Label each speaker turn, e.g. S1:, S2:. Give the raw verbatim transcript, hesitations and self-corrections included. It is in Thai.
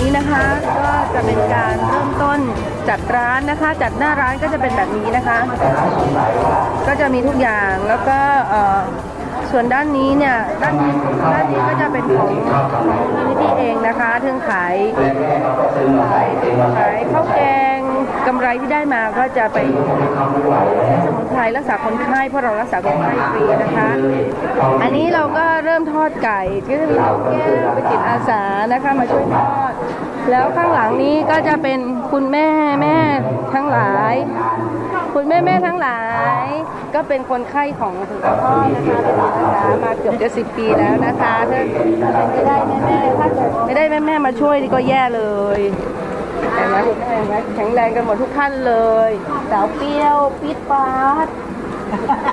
S1: นี้นะคะก็จะเป็นการเริ่มต้นจัดร้านนะคะจัดหน้าร้านก็จะเป็นแบบนี้นะคะก็จะมีทุกอย่างแล้วก็ส่วนด้านนี้เนี่ยด้านนี้ด้านนี้ก็จะเป็นของของมูลนิธิเองนะคะถึงขายขายขายข้าวแกงกำไรที่ได้มาก็จะไปสมุนไพรรักษาคนไข้เพราะเรารักษาคนไข้ฟรีนะคะอันนี้เราก็เริ่มทอดไก่ก็จะมีน้องแก้วเป็นจิตอาสานะคะมาช่วยทอดแล้วข้างหลังนี้ก็จะเป็นคุณแม่แม่ทั้งหลายคุณแม่แม่ทั้งหลายก็เป็นคนไข้ของคุณพ่อนะคะเป็นจิตอาสามาเกือบจะสิบปีแล้วนะคะถ้าไม่ได้แม่แม่ถ้าเกิดไม่ได้แม่แม่มาช่วยก็แย่เลยเห็นไหมเห็นไหมแข็งแรงกันหมดทุกท่านเลยสาวเปรี้ยวปิดปาด